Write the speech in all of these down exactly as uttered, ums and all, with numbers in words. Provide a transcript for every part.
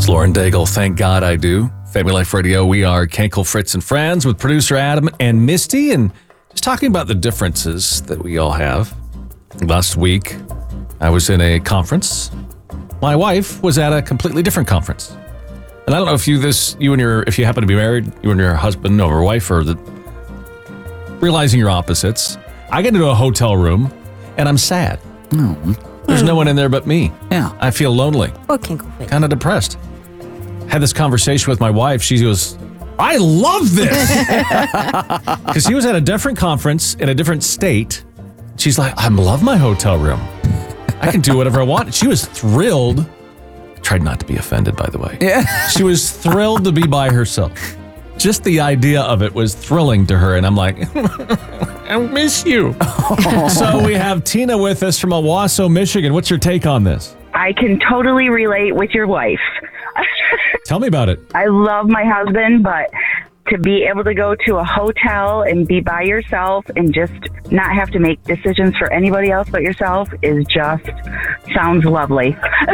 It's Lauren Daigle. Thank God I do. Family Life Radio. We are Kenkel, Fritz, and Friends with producer Adam and Misty, and just talking about the differences that we all have. Last week, I was in a conference. My wife was at a completely different conference. And I don't know if you this you and your if you happen to be married, you and your husband or wife are the, realizing your opposites. I get into a hotel room and I'm sad. Oh. There's no one in there but me. Yeah. I feel lonely. Oh, Kenkel. Kind of depressed. Had this conversation with my wife. She goes, I love this. Because she was at a different conference in a different state. She's like, I love my hotel room. I can do whatever I want. She was thrilled. Tried not to be offended, by the way. Yeah. She was thrilled to be by herself. Just the idea of it was thrilling to her. And I'm like, I miss you. Oh. So we have Tina with us from Owasso, Michigan. What's your take on this? I can totally relate with your wife. Tell me about it. I love my husband, but to be able to go to a hotel and be by yourself and just not have to make decisions for anybody else but yourself is just sounds lovely.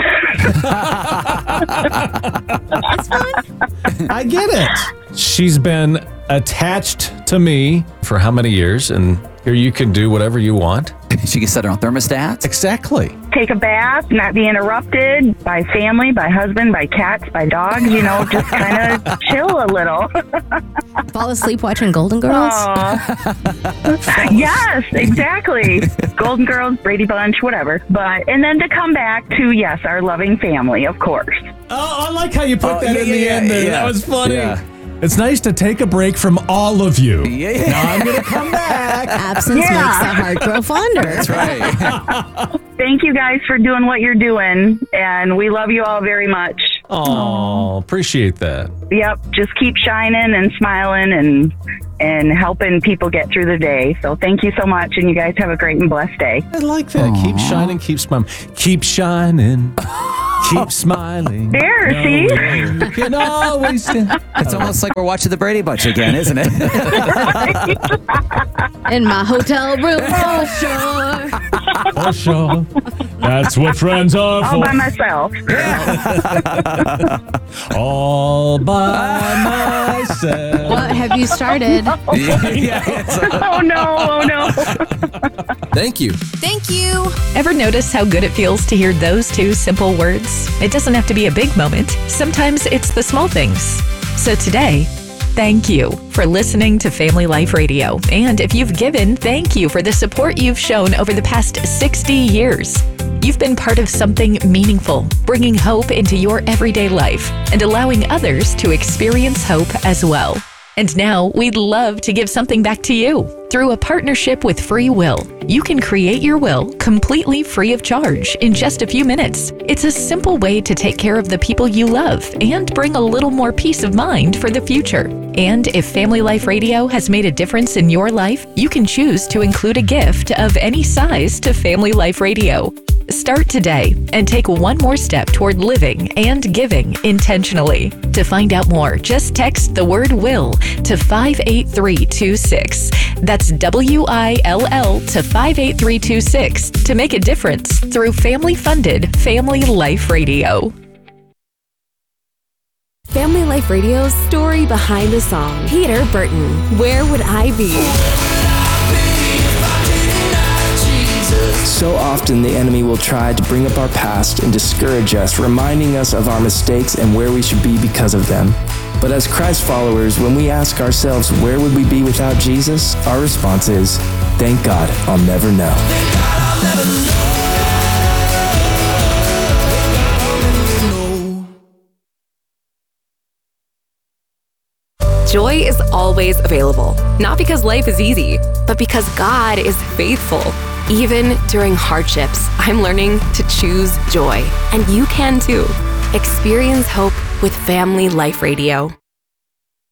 That's fun. I get it. She's been attached to me for how many years? And here you can do whatever you want. She can set her own thermostat. Exactly. Take a bath, not be interrupted by family, by husband, by cats, by dogs, you know, just kind of chill a little. Fall asleep watching Golden Girls? Yes, exactly. Golden Girls, Brady Bunch, whatever. But, and then to come back to, yes, our loving family, of course. Oh, I like how you put Oh, that yeah, in yeah, the yeah, end there. yeah. That was funny. Yeah. It's nice to take a break from all of you. Yeah, yeah. Now I'm going to come back. Absence Yeah. makes the heart grow fonder. That's right. Thank you guys for doing what you're doing, and we love you all very much. Oh, appreciate that. Yep, just keep shining and smiling and and helping people get through the day. So thank you so much, and you guys have a great and blessed day. I like that. Keep shining, keep smiling. Keep shining. Keep smiling. There, No, see? You can always. It's almost like we're watching the Brady Bunch again, isn't it? In my hotel room, for sure. For sure. That's what friends are All for. by myself. All by myself. What have you started? Yeah, it's a- Oh, no, oh, no. Thank you. Thank you. Ever notice how good it feels to hear those two simple words? It doesn't have to be a big moment. Sometimes it's the small things. So today, thank you for listening to Family Life Radio. And if you've given, thank you for the support you've shown over the past sixty years. You've been part of something meaningful, bringing hope into your everyday life and allowing others to experience hope as well. And now we'd love to give something back to you. Through a partnership with Free Will, you can create your will completely free of charge in just a few minutes. It's a simple way to take care of the people you love and bring a little more peace of mind for the future. And if Family Life Radio has made a difference in your life, you can choose to include a gift of any size to Family Life Radio. Start today and take one more step toward living and giving intentionally. To find out more, just text the word WILL to five eight three two six. That's W I L L to five eight three two six to make a difference through family-funded Family Life Radio. Family Life Radio's story behind the song. Peter Burton, Where Would I Be? So often the enemy will try to bring up our past and discourage us, reminding us of our mistakes and where we should be because of them. But as Christ followers, when we ask ourselves, where would we be without Jesus? Our response is, thank God, I'll never know. Thank God I'll never know. Joy is always available, not because life is easy, but because God is faithful. Even during hardships, I'm learning to choose joy, and you can too. Experience hope with Family Life Radio.